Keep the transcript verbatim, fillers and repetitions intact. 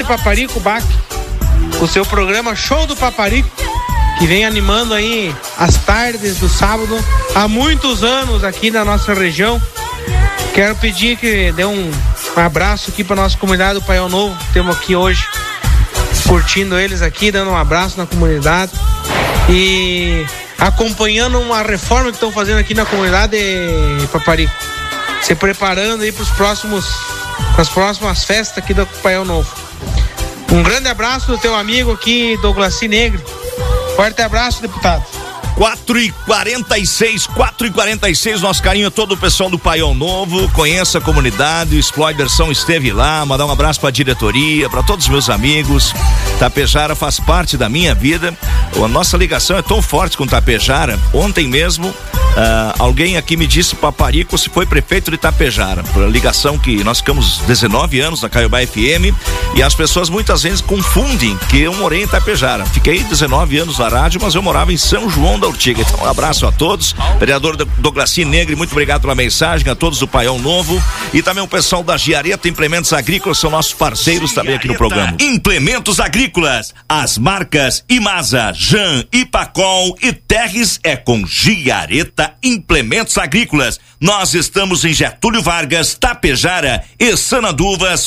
de Paparico, Bac, o seu programa Show do Paparico, que vem animando aí as tardes do sábado há muitos anos aqui na nossa região. Quero pedir que dê um abraço aqui para nossa comunidade do Paião Novo. Temos aqui hoje curtindo eles aqui, dando um abraço na comunidade e acompanhando uma reforma que estão fazendo aqui na comunidade de Paparico, se preparando aí para os próximos, para as próximas festas aqui do Paião Novo. Um grande abraço do teu amigo aqui, Douglas Negre. Forte abraço, deputado. quatro e quarenta e seis, quatro e quarenta e seis, nosso carinho a todo o pessoal do Paião Novo, conheça a comunidade, o Exploiderson esteve lá, mandar um abraço pra diretoria, pra todos os meus amigos. Tapejara faz parte da minha vida, a nossa ligação é tão forte com Tapejara. Ontem mesmo, uh, alguém aqui me disse, Paparico se foi prefeito de Tapejara, por ligação que nós ficamos dezenove anos na Caiobá F M, e as pessoas muitas vezes confundem que eu morei em Tapejara. Fiquei dezenove anos na rádio, mas eu morava em São João da Urtiga. Então um abraço a todos, vereador Douglas Negre, muito obrigado pela mensagem, a todos do Paião Novo e também o pessoal da Giareta Implementos Agrícolas, são nossos parceiros Giareta também aqui no programa. Implementos Agrícolas, as marcas Imasa, Jan, Ipacol e Terres é com Giareta Implementos Agrícolas. Nós estamos em Getúlio Vargas, Tapejara e Sananduvas.